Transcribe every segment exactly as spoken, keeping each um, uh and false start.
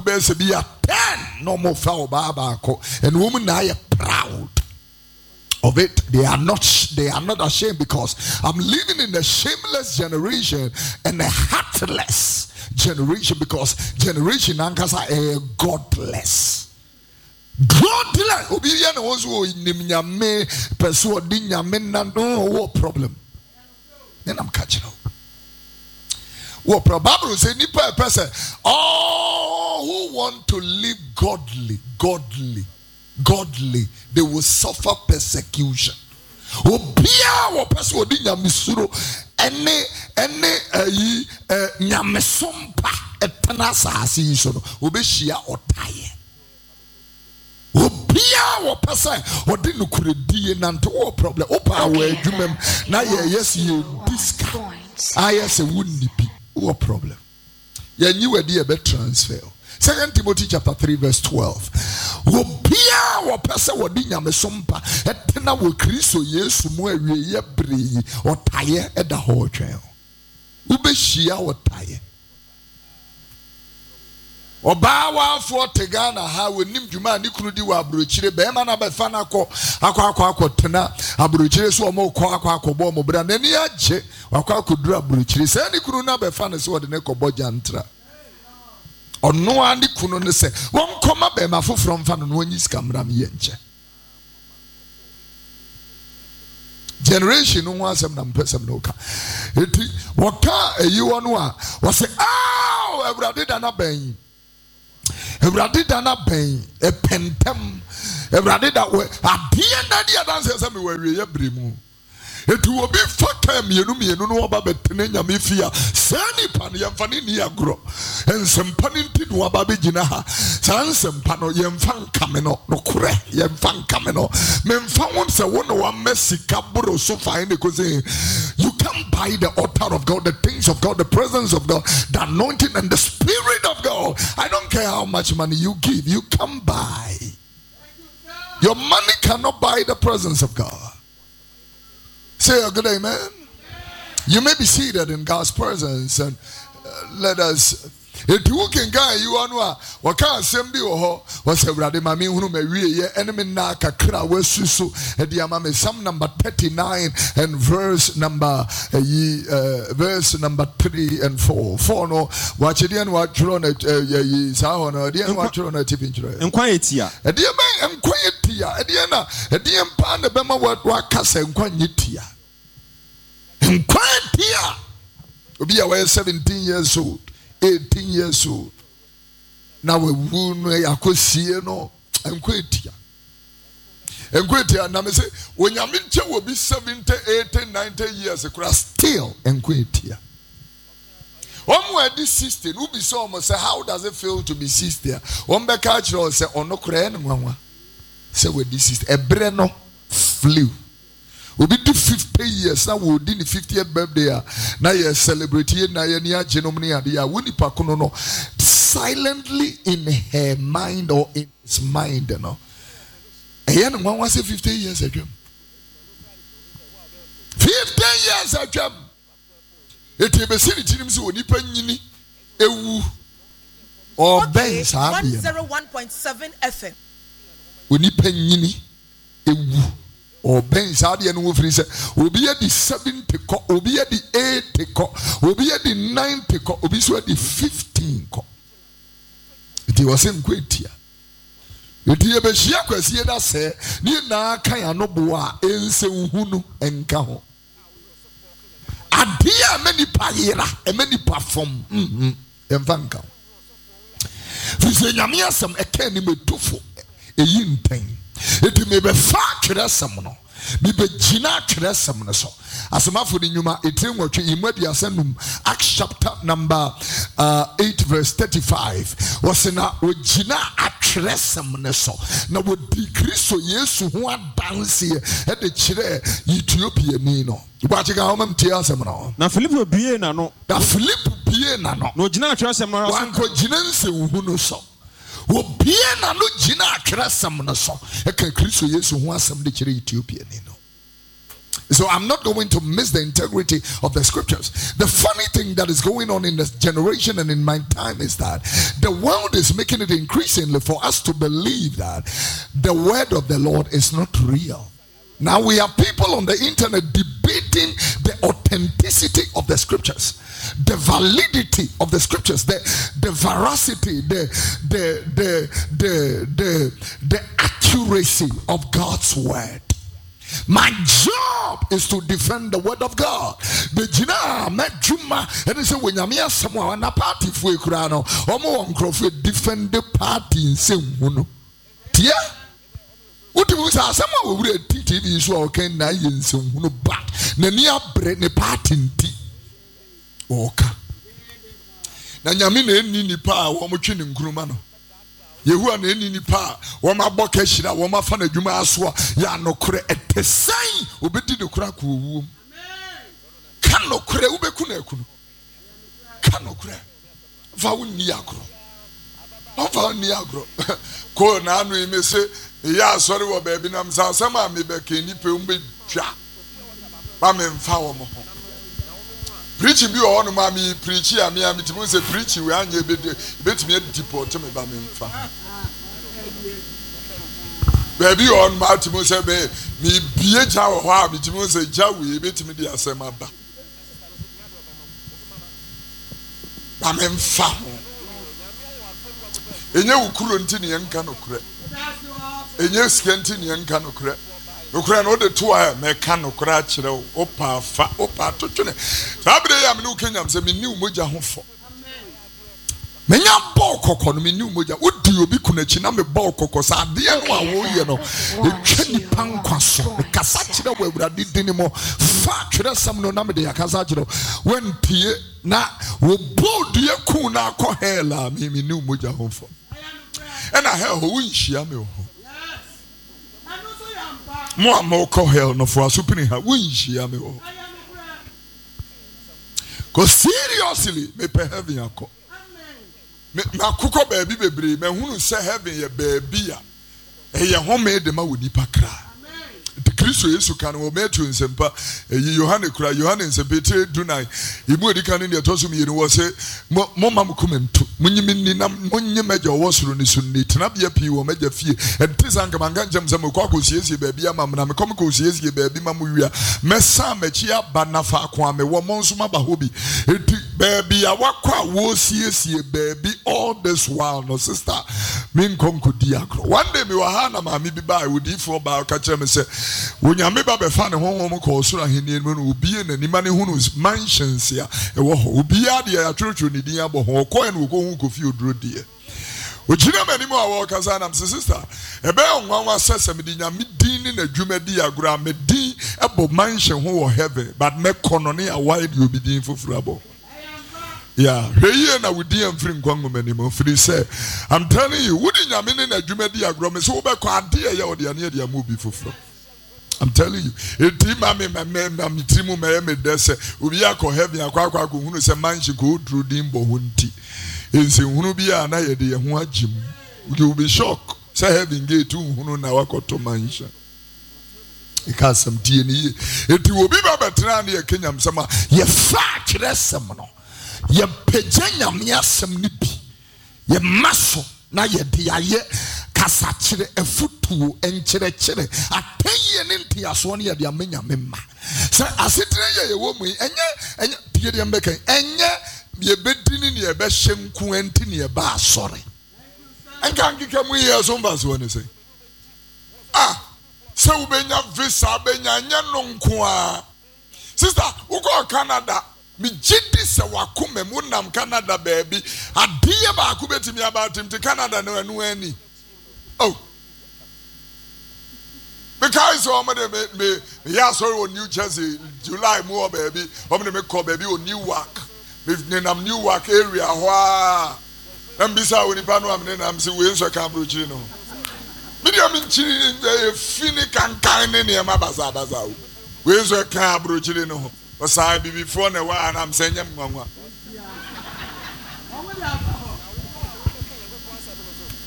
bese be a ten no more foul babako and women are proud of it. They are not they are not ashamed because I'm living in a shameless generation and a heartless generation because generation anchors are a godless. Godless. Obiya na wozo nimnyame peso odi nyame na no what problem. Then I'm catching up. What probably say nipa person all who want to live godly, godly, godly, they will suffer persecution. Obia wo person odi nyamesuro ene ene ayi nyamesompa etena saasi so no obehia otaye. Obia wo person odi nukuredie nante wo problem opa wa adwumam na ye yes ye diska ayes e wunipi. What problem? Yeah, you were there, but transfer. Second Timothy chapter three, verse twelve. Wobia wa pesa wodi nyame sompa etena wo Kristo Yesu mu awie ye brei otaye eda ho twen. Ubehia otaye. Oba wa fo tegana ha wonim dwuma ni kunu di wa abrochire be ma na be fa na akọ akọ akọ akotena abrochire so mo kọ akọ akọbọ mo bra na ni agye akọ akodura abrochire se ni kunu na be fa na so de ne kọbọ jantra ono ani kunu ne se won koma be ma foforo mfa no no anyis kamra me yenche generation no asem na mpesem no ka eti woka eyi wono a wo se ah Ewurade da na ban Ewurade da na ben e pentem Ewurade da we adie na dia dan se me we ye bremu etu obi faka mienu mienu no oba betene nyame fia sani pan ye mfani ni agro ensempa ni nti no oba begina ha sansempa no ye mfa nkame no no kure ye mfa nkame no me mfa won se wo no wa mesika bro so fine because you can buy the altar of God, the things of God, the presence of God, the anointing and the spirit of God. I don't care how much money you give, you can buy. Your money cannot buy the presence of God. Say a good amen. You may be seated in God's presence and uh, let us. If you can guy you on what can't send you or what's a radimami who may re enemy naka kra wesusu at the amame Psalm number thirty-nine and verse number uh, verse number three and four. Four no watch it and watch on it ye sao no the watch on a tip intro. And quietia. A dear man and quietia at the end a dear pan the bema what what cast and quietia. And quietia will be away seventeen years old. eighteen years old. Now we wound yakosie no enkwetia. Enkwetia na me say when yaminche will be seventy, eighty, ninety years still enkwetia. One this sixty, who be so almost say how does it feel to be sixty? One be catch or say ono kure nwa. Say we this sixty e breno flew. We be do fifty years now. We did the fiftieth birthday. Now you celebrate it. Now you near genomnia. Dia wuni pakuno no silently in her mind or in his mind, you know. And one was say fifty years ago. Fifty years ago. It be seen it him so ni panyini ewu or ben one oh one point seven F M. We ni panyini ewu. Or Ben Sadia no free say, will be at the seventy co, will be at the eighty co, will be at the ninety co, will be so at the fifteen co. It was in Quetia. It is a Beshia question that say, near na kaya no boa, ense uhunu enkaho. A dear many paira, a many perform, hm, and vanka. Fusenya some a kenny me tufo, a yin thing. It may be far cresamno. Be be gina cresamno so. As a mafu in Yuma, it in what you immediately send Acts chapter number uh, eight, verse thirty-five. Was in a gina a cresamno so. Now would decrease so yes, who are dancing at the Chile Ethiopia Nino. Watching how many tears am now. Now Philip Biena no. Now Philip Biena no. No gina cresamno. One co ginense who no so. Obiena no gina krasam na so e ka Kristo Yesu ho asam de kire Ethiopia ni no So I'm not going to miss the integrity of the scriptures. The funny thing that is going on in this generation and in my time is that the world is making it increasingly for us to believe that the word of the Lord is not real. Now we have people on the internet debating the authenticity of the scriptures, the validity of the scriptures, the, the veracity, the, the, the, the, the, the accuracy of God's word. My job is to defend the word of God. The jina mejuma and say when yamia someone na party for krano omo onkrofe defend the party in same hunu. Tia Uti musa someone we teach you so okay na yin same hunu but na ni abre ne party nti oka. Na nyame na eni nipa a wo mo twe ne nkuruma no. Yehu an eni nipa wo ma boka hira wo ma fa na dwuma aso ya nokore etesan obedi de kura ko wuom kan nokore ubeku na ekunu kan nokore va wonni agro va wonni agro ko na anu ime se ya sorry wo ba bi na msa sama me be ke nipa umbe twa ba me mfa wo mo ho preach bi o no ma me preach ya me am timu se preach we anya be betimi deport me ba me mfa baby on ma timu se be me bie ja wo ha me timu se ja we betimi di asema ba ba me mfa ho enye wukuro ntini yenka no kure enye skenti ni yenka no kure okura no de to a me ka no kura kire o pa fa o pa to twene sabre ya me no kenyam se me ni umoja hofo menya bo kokko no me ni umoja odi obi kunachi na me bo kokko sa de no a wo ye no etwa ni pankwaso me kasa kire wo awurade dini mo fa kire sam no na me de yakasa kire when tie na wo bo de ku na ko hela me me ni umoja hofo and I hell wo nhia me ho mo amoko hell no for asupini ha wo nhia me ho ko seriously me pe heaven akọ me akukọ baabi bebre me hunu se heaven ye baabi a eye home de ma woni pakra de Kristo Yesu kan wo metu nsempa eyi Yohane kura Yohane nsempete dunai imu edika ne de tosum yiri wo se mo mam komentu munyimi ni na munyimeje wo soro ni sunni tenabia pi wo meja fie entisa nka manga njam se mo kwa kosiesie baabi amam na me kom kosiesie baabi ma mu wia mesa machi aba nafa akwa me wo monso ma ba hobi eti baabi a wakwa wo siesie baabi all this while no sister min konko diakro one day me wa ha na ma mi bi ba wodi fo ba ka kire me se wonyame ba be fa ne honhom ko soro aheni mu no obi na nima ne hunu mansions ya e wo ho obi ade ya twotwo ne din abo ho ko en wo ko hu ko fi oduro die ojina mani mu awo kasa na sister e be onwanwa sesem di nyame din ni na dwumadi agura me din ebo mansion ho wo heaven but me kono ne ya wide obi din foforo abo. Yeah, here na we dey amfiri nkwango mani mo free say I'm telling you wudi nyame ne na dwumadi agura me so wo be ko ade ya wo de ane de amobi foforo. I'm telling you, it mami mami timu me me dese ubi akọ heaven akọ akọ akọ hunu se manchi go through dimbo hunti ense hunu bia na ye de ye ho agim you will be shocked say heaven gate hunu na wakoto manchi ikasam tie ni eti obi ba betra na ye kenyam sama ye fa kire sem no ye pejanyam ya sem ni bi ye maso na ye de aye kasa kire efutuo enkire kire ateye ne ntiaso ne ye de amenya memma se asetre ye ye wo mu enye enye tie de mbeka enye ye bedini ne ye be hyenku enti ne ye ba asore enka nkika mu ye so mba so ne se ah se u benya visa benya nya no nko a sister u go Canada mi jidi se wakome mu nam Canada baby adie ba ku betimi abatim te Canada no anu ani. Oh, because I'm me me yeah sorry on New Jersey July more baby. I'm gonna make baby on Newark. Me name Newark area. Wow. I'm bisa when you pano I'm name I'm say we so can broach no. Me dey am chiri fini kan kan ne ne ma baza baza. We so can broach no. Osa bi before na wa na am say nyam nwanwa.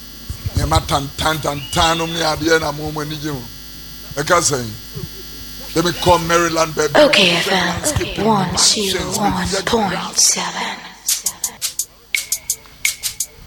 Yama tan tan tan tan no me ade na mo mani je ho e ka say Let me call Maryland, baby. Okay, F M, one, two, one point seven.